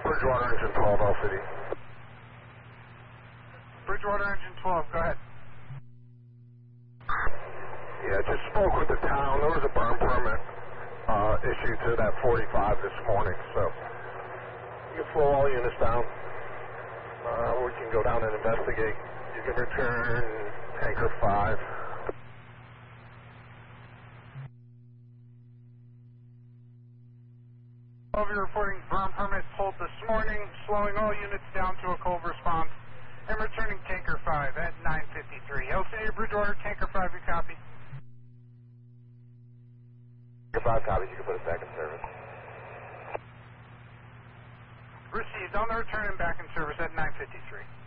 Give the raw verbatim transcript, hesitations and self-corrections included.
Bridgewater Engine twelve, L C D. Bridgewater Engine twelve, go ahead. Yeah, just spoke with the town. There was a burn permit uh, issued to that forty-five this morning, so you can slow all units down. Uh, we can go down and investigate. You can return tanker five. I'll be reporting burn permit pulled this morning, slowing all units down to a cold response, and returning tanker five at nine fifty-three. L C D Bridgewater, tanker five, you copy? Tanker five copies, you can put us back in service. Received on the return and back in service at nine fifty-three.